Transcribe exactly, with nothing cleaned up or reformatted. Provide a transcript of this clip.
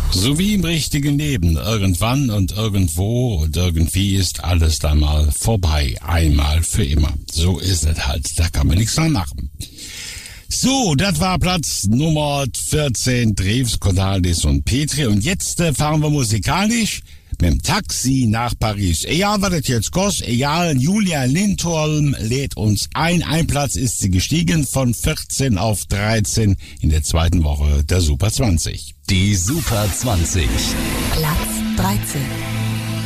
So wie im richtigen Leben. Irgendwann und irgendwo und irgendwie ist alles dann mal vorbei. Einmal für immer. So ist es halt. Da kann man nichts dran machen. So, das war Platz Nummer vierzehn. Drews, Cordalis und Petri. Und jetzt äh, fahren wir musikalisch mit dem Taxi nach Paris. Egal, was das jetzt kostet, egal, Julia Lindholm lädt uns ein. Ein Platz ist sie gestiegen von vierzehn auf dreizehn in der zweiten Woche der Super zwanzig. Die Super zwanzig. Platz dreizehn.